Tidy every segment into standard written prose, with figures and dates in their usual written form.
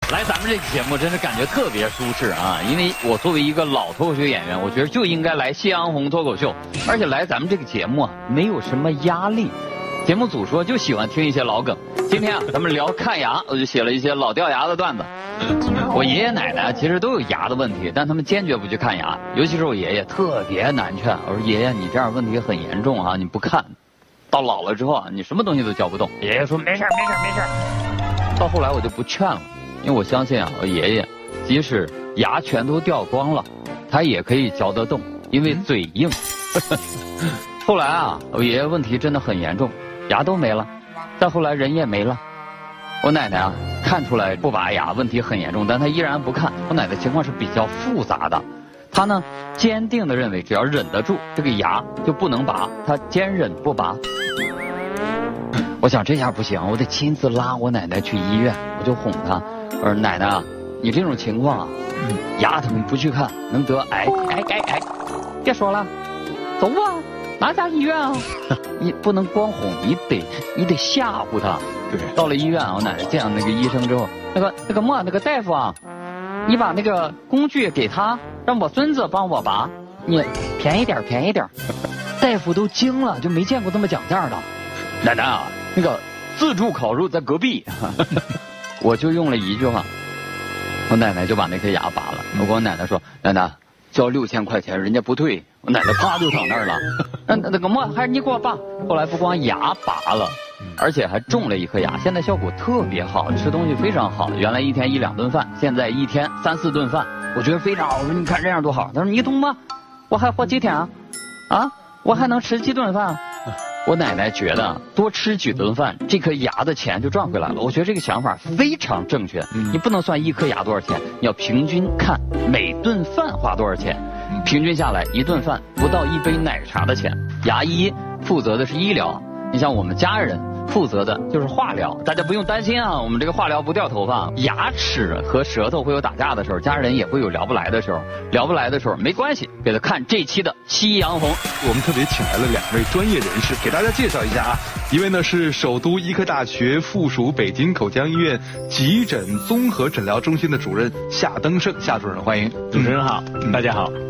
来咱们这个节目真是感觉特别舒适啊，因为我作为一个老脱口秀演员，我觉得就应该来夕阳红脱口秀，而且来咱们这个节目啊，没有什么压力。节目组说就喜欢听一些老梗，今天啊咱们聊看牙，我就写了一些老掉牙的段子。我爷爷奶奶其实都有牙的问题，但他们坚决不去看牙，尤其是我爷爷特别难劝。我说爷爷，你这样问题很严重啊，你不看，到老了之后啊，你什么东西都教不动。爷爷说没事没事没事。到后来我就不劝了，因为我相信啊，我爷爷即使牙全都掉光了，他也可以嚼得动，因为嘴硬。后来啊，我爷爷问题真的很严重，牙都没了，再后来人也没了。我奶奶啊，看出来不拔牙问题很严重，但她依然不看。我奶奶情况是比较复杂的，她呢坚定地认为只要忍得住，这个牙就不能拔，她坚忍不拔。我想这下不行，我得亲自拉我奶奶去医院。我就哄她，我说奶奶啊，你这种情况啊，牙疼不去看能得癌。别说了，走啊，哪家医院啊？你不能光哄，你得吓唬她。对，到了医院啊，我奶奶见了那个医生之后，那个大夫啊，你把那个工具给他，让我孙子帮我拔，你便宜点。大夫都惊了，就没见过这么讲价的。奶奶啊，那个自助烤肉在隔壁。我就用了一句话，我奶奶就把那颗牙拔了。我跟我奶奶说，奶奶交6000块钱，人家不退。我奶奶啪就躺那儿了。那个还是你给我拔。后来不光牙拔了，而且还种了一颗牙，现在效果特别好，吃东西非常好。原来1天1-2顿饭，现在1天3-4顿饭，我觉得非常好。我说你看这样多好。他说你懂吗？我还活几天啊？啊，我还能吃几顿饭？我奶奶觉得多吃几顿饭，这颗牙的钱就赚回来了。我觉得这个想法非常正确。你不能算一颗牙多少钱，你要平均看每顿饭花多少钱。平均下来一顿饭不到1杯奶茶的钱。牙医负责的是医疗，你像我们家人负责的就是化疗。大家不用担心啊，我们这个化疗不掉头发。牙齿和舌头会有打架的时候，家人也会有聊不来的时候。聊不来的时候没关系，给他看这期的夕阳红。 我们特别请来了2位专业人士，给大家介绍一下啊。一位呢是首都医科大学附属北京口腔医院急诊综合诊疗中心的主任夏登盛，夏主任欢迎。 主持人好，大家好。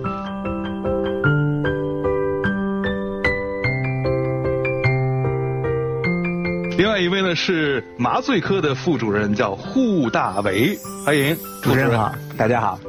另外一位呢是麻醉科的副主任，叫户大为，欢迎。 主持人好，大家好。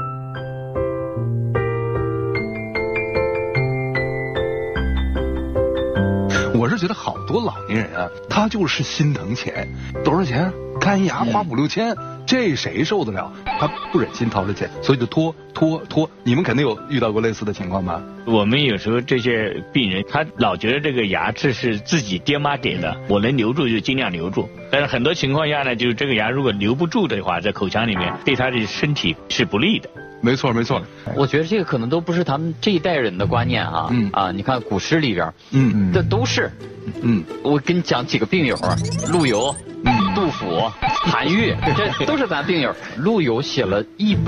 我是觉得好多老年人啊，他就是心疼钱，多少钱？看牙花5-6千，这谁受得了？他不忍心掏这钱，所以就拖。你们肯定有遇到过类似的情况吧？ 我们有时候这些病人，他老觉得这个牙齿是自己爹妈给的，我能留住就尽量留住。但是很多情况下呢，就是这个牙如果留不住的话，在口腔里面对他的身体是不利的。 没错。 我觉得这个可能都不是他们这一代人的观念啊。你看古诗里边，这都是。我跟你讲几个病友，陆游。杜甫、韩愈，这都是咱病友。陆游写了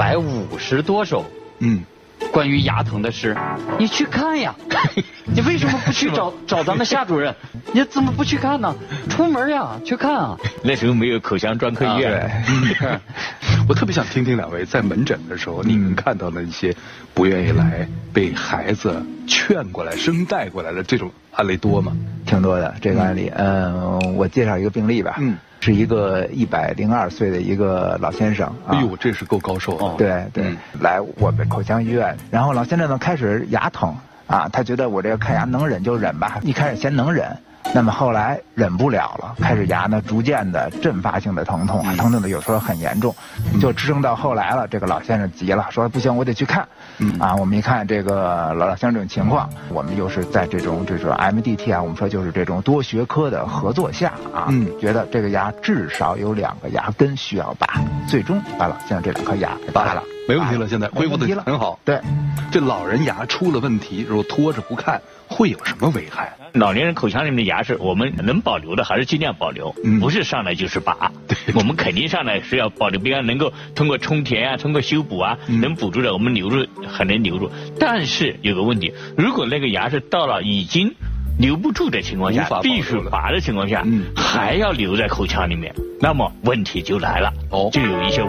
150多首，关于牙疼的诗，你去看呀。你为什么不去找咱们夏主任？你怎么不去看呢？出门呀，去看啊。 那时候没有口腔专科医院。 我特别想听听2位在门诊的时候，你们看到的一些不愿意来被孩子劝过来、生带过来的这种案例多吗？ 挺多的这个案例。我介绍一个病例吧。是一个102岁的一个老先生。 哎呦，这是够高寿的。 对，来我们口腔医院，然后老先生呢开始牙疼啊，他觉得我这个看牙能忍就忍吧，一开始先能忍。那么后来忍不了了，开始牙呢逐渐的阵发性的疼痛，疼的有时候很严重，就支撑到后来了。这个老先生急了，说不行，我得去看。我们一看这个老先生这种情况，我们又是在这种MDT 啊，我们说就是这种多学科的合作下啊，觉得这个牙至少有2个牙根需要拔，最终把老先生这2颗牙给拔了。 没问题了，现在恢复的很好。 对， 这老人牙出了问题，如果拖着不看，会有什么危害？ 老年人口腔里面的牙齿，我们能保留的还是尽量保留，不是上来就是拔。我们肯定上来是要保留，比方能够通过充填啊，通过修补啊，能补助的我们留住，很能留住。但是有个问题，如果那个牙是到了已经留不住的情况下，必须拔的情况下，还要留在口腔里面，那么问题就来了，就有一些